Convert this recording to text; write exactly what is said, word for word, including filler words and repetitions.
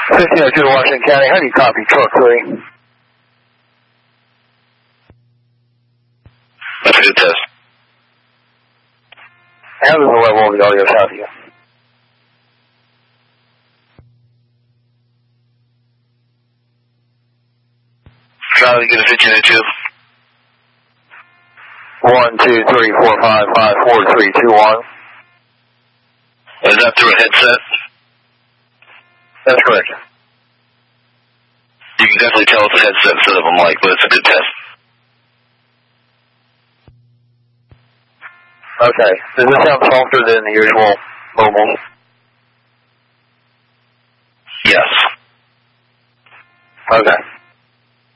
fifteen oh two to Washington County, how do you copy truck three? That's a good test. How does the level of the audio sound to you? Charlie, get a fifteen oh two. One, two, three, four, five, five, four, three, two, one. Is that through a headset? That's correct. You can definitely tell it's a headset instead of a mic, but it's a good test. Okay. Does this sound softer than the usual mobile? Yes. Okay.